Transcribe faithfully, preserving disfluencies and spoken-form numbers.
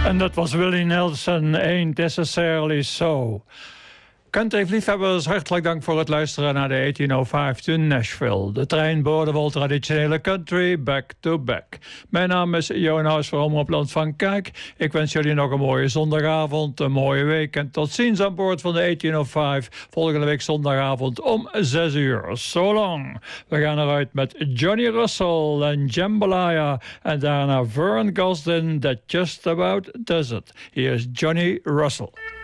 En dat was Willie Nelson, Ain't Necessarily So. Country-liefhebbers, hartelijk dank voor het luisteren naar de achttienhonderdvijf to Nashville. De trein boordevol traditionele country, back to back. Mijn naam is Jonas van Omroep van Kijk. Ik wens jullie nog een mooie zondagavond, een mooie week. En tot ziens aan boord van de achttienhonderdvijf. Volgende week zondagavond om zes uur. So long. We gaan eruit met Johnny Russell en Jambalaya. En daarna Vern Gosdin, That Just About Does It. Hier is Johnny Russell.